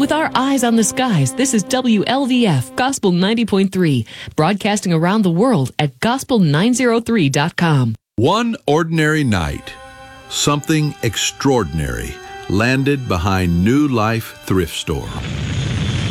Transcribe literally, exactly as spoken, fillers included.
With our eyes on the skies, this is W L V F Gospel ninety point three, broadcasting around the world at gospel nine oh three dot com. One ordinary night, something extraordinary landed behind New Life Thrift Store.